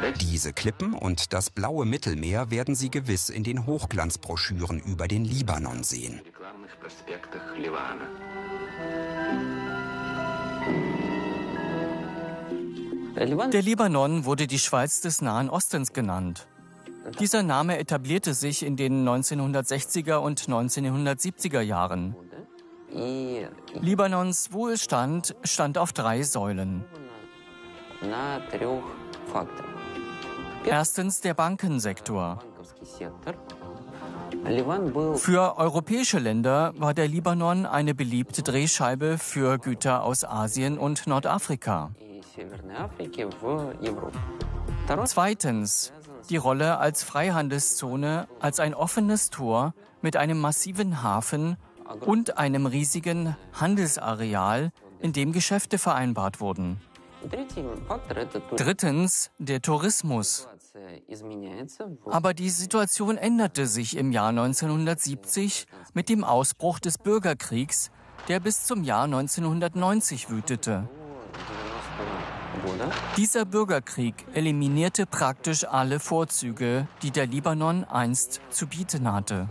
Diese Klippen und das blaue Mittelmeer werden Sie gewiss in den Hochglanzbroschüren über den Libanon sehen. Der Libanon wurde die Schweiz des Nahen Ostens genannt. Dieser Name etablierte sich in den 1960er und 1970er Jahren. Libanons Wohlstand stand auf 3 Säulen. Erstens der Bankensektor. Für europäische Länder war der Libanon eine beliebte Drehscheibe für Güter aus Asien und Nordafrika. Zweitens die Rolle als Freihandelszone, als ein offenes Tor mit einem massiven Hafen und einem riesigen Handelsareal, in dem Geschäfte vereinbart wurden. Drittens der Tourismus. Aber die Situation änderte sich im Jahr 1970 mit dem Ausbruch des Bürgerkriegs, der bis zum Jahr 1990 wütete. Dieser Bürgerkrieg eliminierte praktisch alle Vorzüge, die der Libanon einst zu bieten hatte.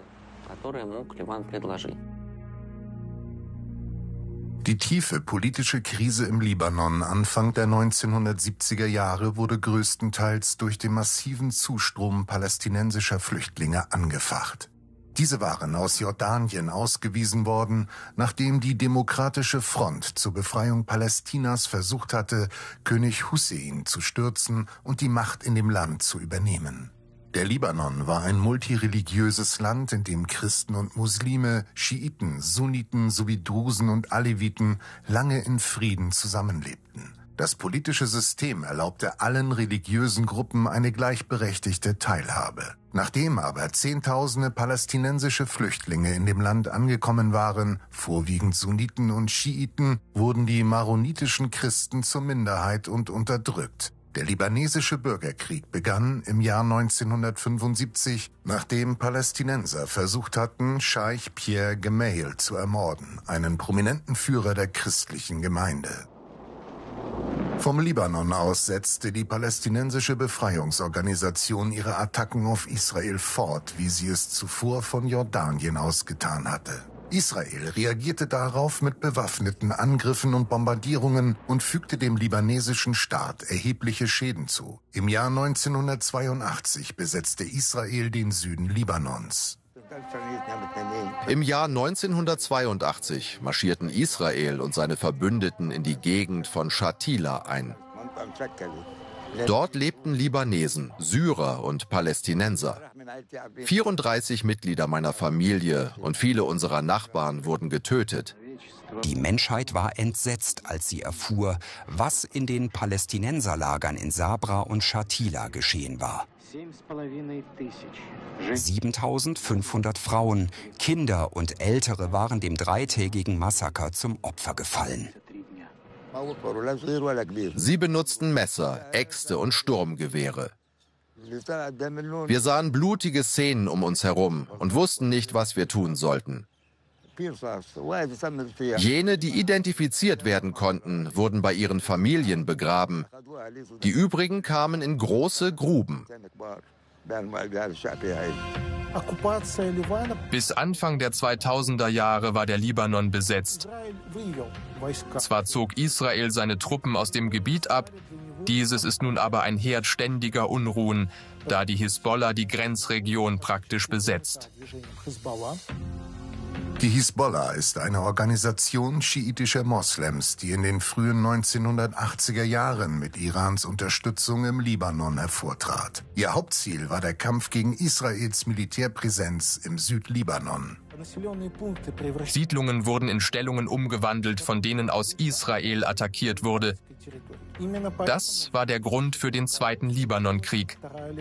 Die tiefe politische Krise im Libanon Anfang der 1970er Jahre wurde größtenteils durch den massiven Zustrom palästinensischer Flüchtlinge angefacht. Diese waren aus Jordanien ausgewiesen worden, nachdem die Demokratische Front zur Befreiung Palästinas versucht hatte, König Hussein zu stürzen und die Macht in dem Land zu übernehmen. Der Libanon war ein multireligiöses Land, in dem Christen und Muslime, Schiiten, Sunniten sowie Drusen und Aleviten lange in Frieden zusammenlebten. Das politische System erlaubte allen religiösen Gruppen eine gleichberechtigte Teilhabe. Nachdem aber Zehntausende palästinensische Flüchtlinge in dem Land angekommen waren, vorwiegend Sunniten und Schiiten, wurden die maronitischen Christen zur Minderheit und unterdrückt. Der libanesische Bürgerkrieg begann im Jahr 1975, nachdem Palästinenser versucht hatten, Scheich Pierre Gemayel zu ermorden, einen prominenten Führer der christlichen Gemeinde. Vom Libanon aus setzte die palästinensische Befreiungsorganisation ihre Attacken auf Israel fort, wie sie es zuvor von Jordanien aus getan hatte. Israel reagierte darauf mit bewaffneten Angriffen und Bombardierungen und fügte dem libanesischen Staat erhebliche Schäden zu. Im Jahr 1982 besetzte Israel den Süden Libanons. Im Jahr 1982 marschierten Israel und seine Verbündeten in die Gegend von Shatila ein. Dort lebten Libanesen, Syrer und Palästinenser. 34 Mitglieder meiner Familie und viele unserer Nachbarn wurden getötet. Die Menschheit war entsetzt, als sie erfuhr, was in den Palästinenserlagern in Sabra und Shatila geschehen war. 7.500 Frauen, Kinder und Ältere waren dem dreitägigen Massaker zum Opfer gefallen. Sie benutzten Messer, Äxte und Sturmgewehre. Wir sahen blutige Szenen um uns herum und wussten nicht, was wir tun sollten. Jene, die identifiziert werden konnten, wurden bei ihren Familien begraben. Die übrigen kamen in große Gruben. Bis Anfang der 2000er Jahre war der Libanon besetzt. Zwar zog Israel seine Truppen aus dem Gebiet ab, dieses ist nun aber ein Herd ständiger Unruhen, da die Hisbollah die Grenzregion praktisch besetzt. Die Hisbollah ist eine Organisation schiitischer Moslems, die in den frühen 1980er Jahren mit Irans Unterstützung im Libanon hervortrat. Ihr Hauptziel war der Kampf gegen Israels Militärpräsenz im Südlibanon. Siedlungen wurden in Stellungen umgewandelt, von denen aus Israel attackiert wurde. Das war der Grund für den Zweiten Libanonkrieg.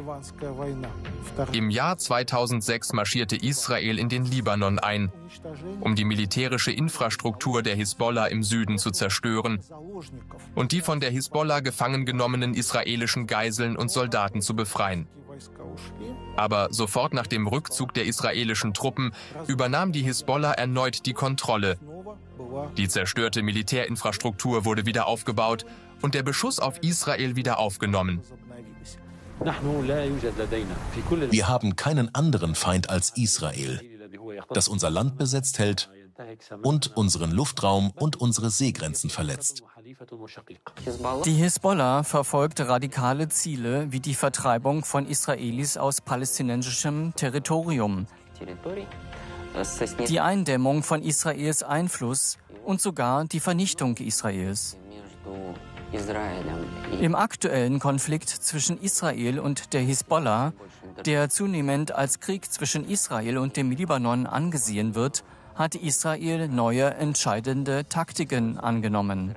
Im Jahr 2006 marschierte Israel in den Libanon ein, um die militärische Infrastruktur der Hisbollah im Süden zu zerstören und die von der Hisbollah gefangen genommenen israelischen Geiseln und Soldaten zu befreien. Aber sofort nach dem Rückzug der israelischen Truppen übernahm die Hisbollah erneut die Kontrolle. Die zerstörte Militärinfrastruktur wurde wieder aufgebaut und der Beschuss auf Israel wieder aufgenommen. Wir haben keinen anderen Feind als Israel, das unser Land besetzt hält und unseren Luftraum und unsere Seegrenzen verletzt. Die Hisbollah verfolgt radikale Ziele wie die Vertreibung von Israelis aus palästinensischem Territorium, die Eindämmung von Israels Einfluss und sogar die Vernichtung Israels. Im aktuellen Konflikt zwischen Israel und der Hisbollah, der zunehmend als Krieg zwischen Israel und dem Libanon angesehen wird, hat Israel neue entscheidende Taktiken angenommen.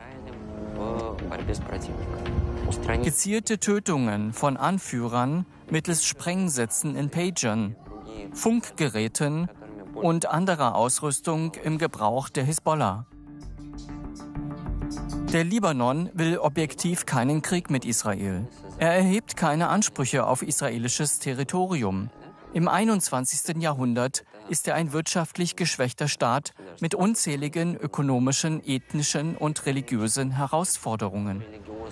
Gezielte Tötungen von Anführern mittels Sprengsätzen in Pagern, Funkgeräten und anderer Ausrüstung im Gebrauch der Hisbollah. Der Libanon will objektiv keinen Krieg mit Israel. Er erhebt keine Ansprüche auf israelisches Territorium. Im 21. Jahrhundert ist er ein wirtschaftlich geschwächter Staat mit unzähligen ökonomischen, ethnischen und religiösen Herausforderungen.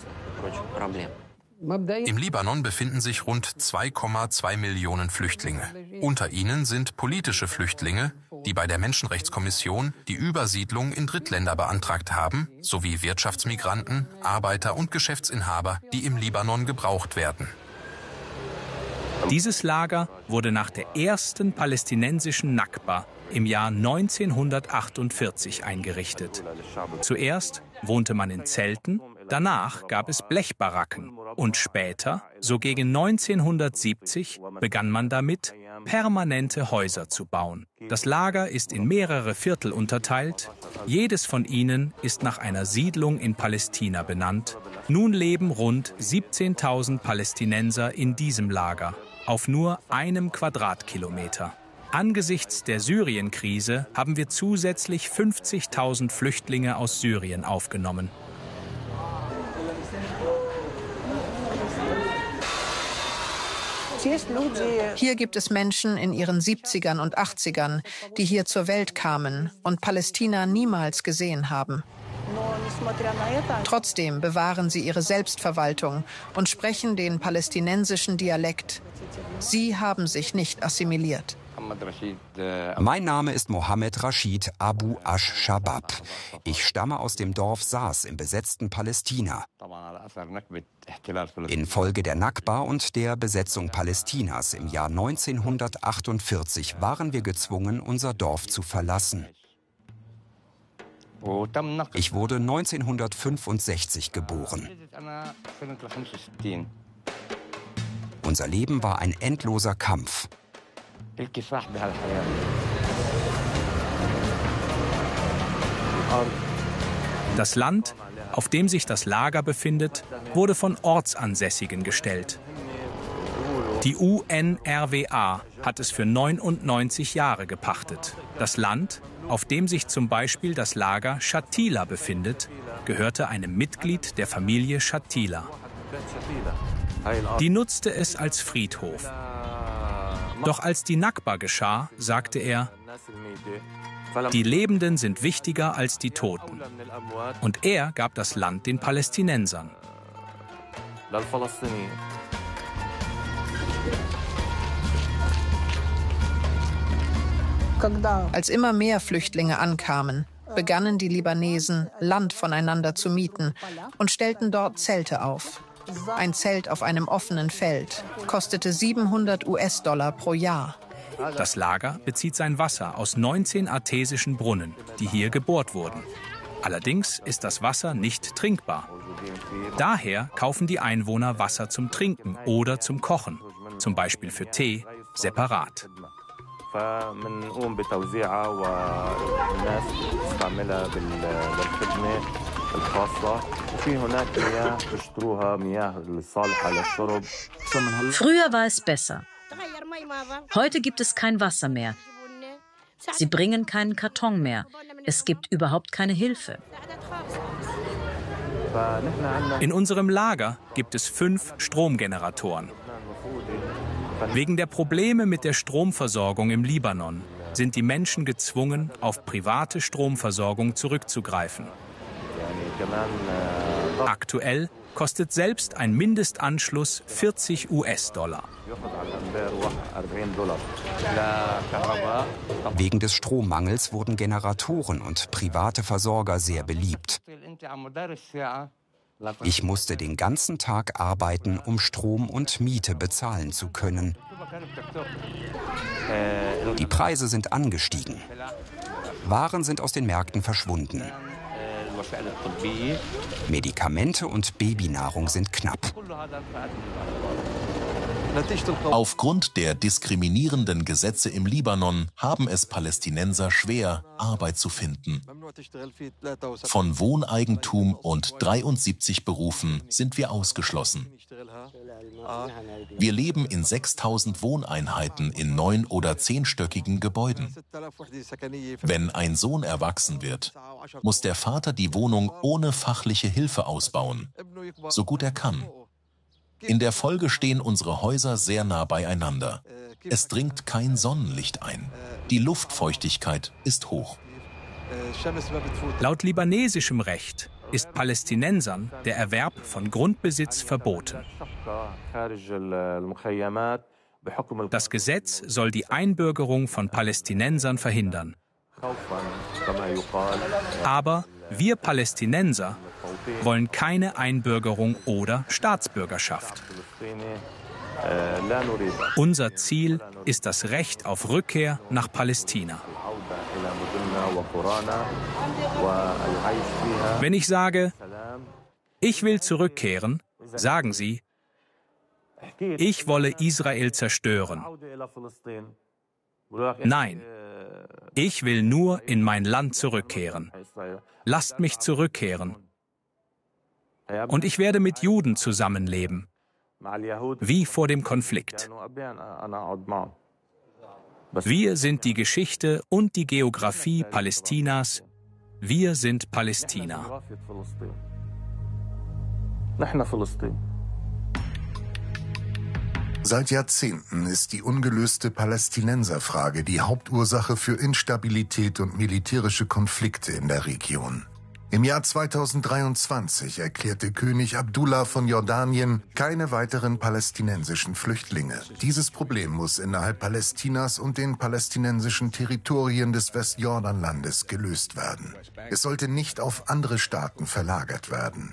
Im Libanon befinden sich rund 2,2 Millionen Flüchtlinge. Unter ihnen sind politische Flüchtlinge, die bei der Menschenrechtskommission die Übersiedlung in Drittländer beantragt haben, sowie Wirtschaftsmigranten, Arbeiter und Geschäftsinhaber, die im Libanon gebraucht werden. Dieses Lager wurde nach der ersten palästinensischen Nakba im Jahr 1948 eingerichtet. Zuerst wohnte man in Zelten, danach gab es Blechbaracken und später, so gegen 1970, begann man damit, permanente Häuser zu bauen. Das Lager ist in mehrere Viertel unterteilt. Jedes von ihnen ist nach einer Siedlung in Palästina benannt. Nun leben rund 17.000 Palästinenser in diesem Lager, auf nur einem Quadratkilometer. Angesichts der Syrien-Krise haben wir zusätzlich 50.000 Flüchtlinge aus Syrien aufgenommen. Hier gibt es Menschen in ihren 70ern und 80ern, die hier zur Welt kamen und Palästina niemals gesehen haben. Trotzdem bewahren sie ihre Selbstverwaltung und sprechen den palästinensischen Dialekt. Sie haben sich nicht assimiliert. Mein Name ist Mohammed Rashid Abu Ash-Shabab. Ich stamme aus dem Dorf Saas im besetzten Palästina. Infolge der Nakba und der Besetzung Palästinas im Jahr 1948 waren wir gezwungen, unser Dorf zu verlassen. Ich wurde 1965 geboren. Unser Leben war ein endloser Kampf. Das Land, auf dem sich das Lager befindet, wurde von Ortsansässigen gestellt. Die UNRWA hat es für 99 Jahre gepachtet. Das Land, auf dem sich zum Beispiel das Lager Shatila befindet, gehörte einem Mitglied der Familie Shatila. Die nutzte es als Friedhof. Doch als die Nakba geschah, sagte er, die Lebenden sind wichtiger als die Toten. Und er gab das Land den Palästinensern. Als immer mehr Flüchtlinge ankamen, begannen die Libanesen, Land voneinander zu mieten und stellten dort Zelte auf. Ein Zelt auf einem offenen Feld kostete $700 pro Jahr. Das Lager bezieht sein Wasser aus 19 artesischen Brunnen, die hier gebohrt wurden. Allerdings ist das Wasser nicht trinkbar. Daher kaufen die Einwohner Wasser zum Trinken oder zum Kochen, zum Beispiel für Tee, separat. Früher war es besser. Heute gibt es kein Wasser mehr. Sie bringen keinen Karton mehr. Es gibt überhaupt keine Hilfe. In unserem Lager gibt es 5 Stromgeneratoren. Wegen der Probleme mit der Stromversorgung im Libanon sind die Menschen gezwungen, auf private Stromversorgung zurückzugreifen. Aktuell kostet selbst ein Mindestanschluss 40 US-Dollar. Wegen des Strommangels wurden Generatoren und private Versorger sehr beliebt. Ich musste den ganzen Tag arbeiten, um Strom und Miete bezahlen zu können. Die Preise sind angestiegen. Waren sind aus den Märkten verschwunden. Medikamente und Babynahrung sind knapp. Aufgrund der diskriminierenden Gesetze im Libanon haben es Palästinenser schwer, Arbeit zu finden. Von Wohneigentum und 73 Berufen sind wir ausgeschlossen. Wir leben in 6000 Wohneinheiten in 9- oder 10-stöckigen Gebäuden. Wenn ein Sohn erwachsen wird, muss der Vater die Wohnung ohne fachliche Hilfe ausbauen, so gut er kann. In der Folge stehen unsere Häuser sehr nah beieinander. Es dringt kein Sonnenlicht ein. Die Luftfeuchtigkeit ist hoch. Laut libanesischem Recht ist Palästinensern der Erwerb von Grundbesitz verboten. Das Gesetz soll die Einbürgerung von Palästinensern verhindern. Aber wir Palästinenser wollen keine Einbürgerung oder Staatsbürgerschaft. Unser Ziel ist das Recht auf Rückkehr nach Palästina. Wenn ich sage, ich will zurückkehren, sagen sie, ich wolle Israel zerstören. Nein, ich will nur in mein Land zurückkehren. Lasst mich zurückkehren. Und ich werde mit Juden zusammenleben, wie vor dem Konflikt. Wir sind die Geschichte und die Geografie Palästinas. Wir sind Palästina. Seit Jahrzehnten ist die ungelöste Palästinenserfrage die Hauptursache für Instabilität und militärische Konflikte in der Region. Im Jahr 2023 erklärte König Abdullah von Jordanien keine weiteren palästinensischen Flüchtlinge. Dieses Problem muss innerhalb Palästinas und den palästinensischen Territorien des Westjordanlandes gelöst werden. Es sollte nicht auf andere Staaten verlagert werden.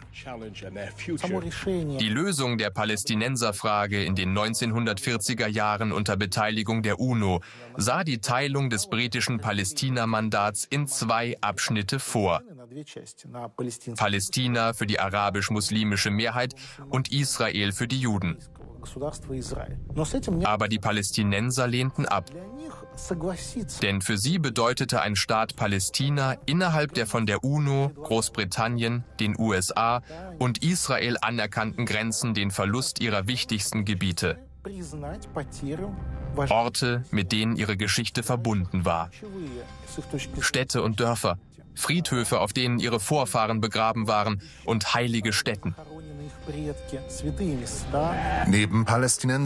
Die Lösung der Palästinenserfrage in den 1940er Jahren unter Beteiligung der UNO sah die Teilung des britischen Palästina-Mandats in 2 Abschnitte vor. Palästina für die arabisch-muslimische Mehrheit und Israel für die Juden. Aber die Palästinenser lehnten ab. Denn für sie bedeutete ein Staat Palästina innerhalb der von der UNO, Großbritannien, den USA und Israel anerkannten Grenzen den Verlust ihrer wichtigsten Gebiete. Orte, mit denen ihre Geschichte verbunden war. Städte und Dörfer, Friedhöfe, auf denen ihre Vorfahren begraben waren, und heilige Stätten. Neben Palästinensern